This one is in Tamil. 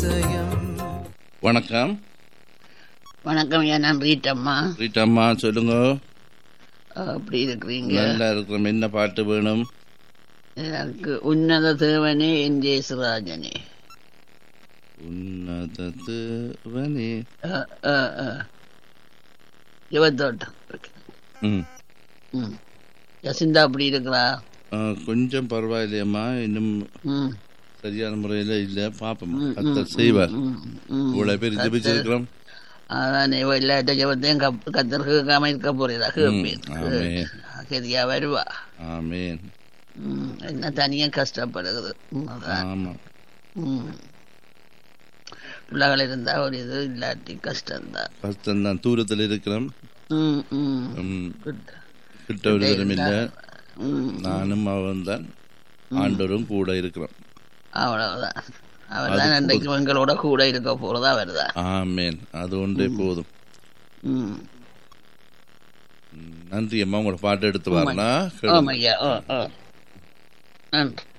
அதிசயம். வணக்கம். வணக்கம், நான் ரீட்டம்மா. ரீட்டம்மா சொல்லுங்க. அப்படி இருக்கிறீங்க? நல்லா இருக்கிறோம். என்ன பாட்டு வேணும்? எனக்கு உன்னத தேவனே என் ஜெயசுராஜனே. உன்னத தேவனே. யுவத்தோட்டம். யசிந்தா அப்படி இருக்கிறா? கொஞ்சம் பரவாயில்லையம்மா, இன்னும் சரியான முறையில இல்ல. பாப்போம், கர்த்தர் செய்வார். இவ்வளவு பேர் ஜெபிச்சிருக்கிறோம். அதான் எல்லாத்த ஜபத்தையும் கத்தர் கேட்காம இருக்க போறதா? சரியா வருவா. ஆமேன். என்ன தனியா கஷ்டப்படுகிறது. பிள்ளைகள் இருந்தா ஒரு இது, இல்லாட்டி கஷ்டம்தான். கஷ்டம்தான். தூரத்தில் இருக்கிறோம், கிட்ட ஒரு தரம் இல்ல. நானும் அவன் தான், ஆண்டவரும் கூட இருக்கிறோம். அவ்வளவுதான். அவர்தான் அன்றைக்கு எங்களோட கூட இருக்க போறதா வருதா? ஆமேன். அது ஒன்றே போதும். நன்றி அம்மா. உங்களோட பாட்டு எடுத்து வரலாம். நன்றி.